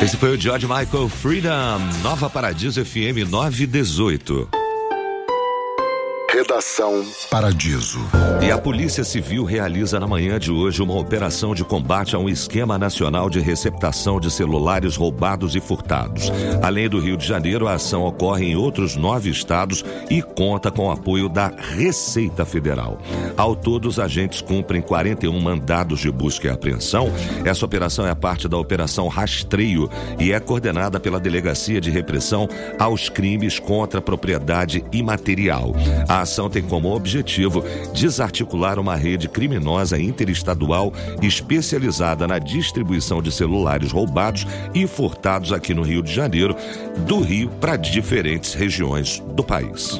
Esse foi o George Michael, Freedom, Nova Paradiso FM 918. Redação Paradiso. E a Polícia Civil realiza na manhã de hoje uma operação de combate a um esquema nacional de receptação de celulares roubados e furtados. Além do Rio de Janeiro, a ação ocorre em outros 9 estados e conta com o apoio da Receita Federal. Ao todo, os agentes cumprem 41 mandados de busca e apreensão. Essa operação é parte da Operação Rastreio e é coordenada pela Delegacia de Repressão aos Crimes contra a Propriedade Imaterial. A ação tem como objetivo desarticular uma rede criminosa interestadual especializada na distribuição de celulares roubados e furtados aqui no Rio de Janeiro, do Rio para diferentes regiões do país.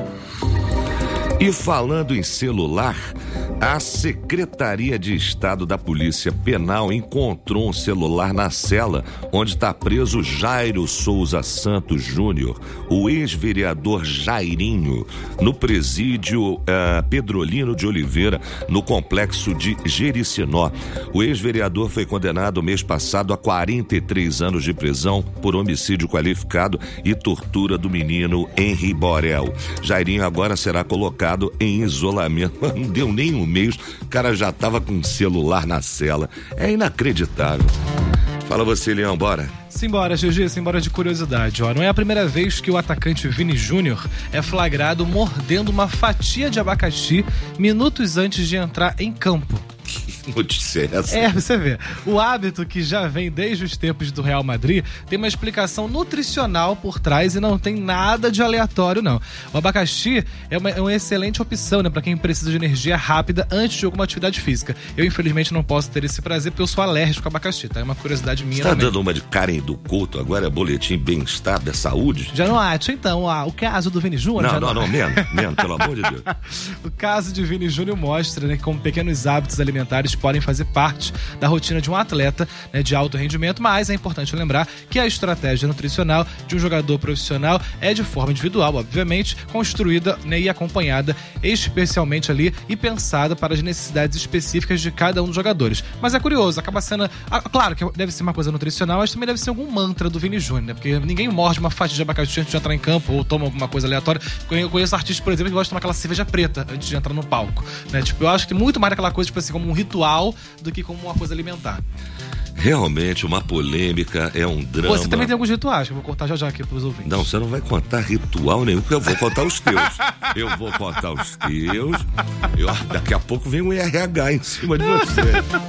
E falando em celular, a Secretaria de Estado da Polícia Penal encontrou um celular na cela onde está preso Jairo Souza Santos Júnior, o ex-vereador Jairinho, no presídio Pedrolino de Oliveira, no complexo de Jericinó. O ex-vereador foi condenado mês passado a 43 anos de prisão por homicídio qualificado e tortura do menino Henri Borel. Jairinho agora será colocado em isolamento. Não deu nem um mês, o cara já estava com um celular na cela. É inacreditável. Fala você, Leão, bora. Simbora, GG, simbora de curiosidade. Não é a primeira vez que o atacante Vini Júnior é flagrado mordendo uma fatia de abacaxi minutos antes de entrar em campo. Que notícia é essa? Você vê. O hábito, que já vem desde os tempos do Real Madrid, tem uma explicação nutricional por trás e não tem nada de aleatório, não. O abacaxi é uma excelente opção, né, pra quem precisa de energia rápida antes de alguma atividade física. Eu, infelizmente, não posso ter esse prazer porque eu sou alérgico a abacaxi, tá? É uma curiosidade minha. Você tá também. dando uma de Karen do Couto, agora é boletim bem-estar da saúde? Já não acho, então, o caso do Vini Júnior... Não, menos, pelo amor de Deus. O caso de Vini Júnior mostra, né, que como pequenos hábitos alimentares podem fazer parte da rotina de um atleta, né, de alto rendimento, mas é importante lembrar que a estratégia nutricional de um jogador profissional é de forma individual, obviamente, construída, né, e acompanhada especialmente ali e pensada para as necessidades específicas de cada um dos jogadores. Mas é curioso, acaba sendo... Claro que deve ser uma coisa nutricional, mas também deve ser algum mantra do Vini Júnior, né? Porque ninguém morde uma fatia de abacaxi antes de entrar em campo ou toma alguma coisa aleatória. Eu conheço artistas, por exemplo, que gostam de tomar aquela cerveja preta antes de entrar no palco, né? Tipo, eu acho que muito mais aquela coisa, tipo assim, como um ritual do que como uma coisa alimentar. Realmente, uma polêmica, é um drama. Você também tem alguns rituais que eu vou contar já aqui pros ouvintes. Não, você não vai contar ritual nenhum, porque eu vou contar os teus. Daqui a pouco vem o RH em cima de você.